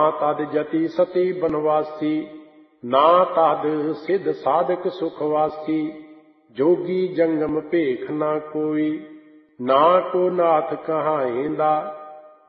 ਤਦ ਜਤੀ ਸਤੀ ਬਨਵਾਸੀ, ਨਾ ਤਦ ਸਿੱਧ ਸਾਧਕ ਸੁਖਵਾਸੀ। ਜੋਗੀ ਜੰਗਮ ਭੇਖ ਨਾ ਕੋਈ, ਨਾ ਕੋ ਨਾਥ ਕਹਾਏਂਦਾ।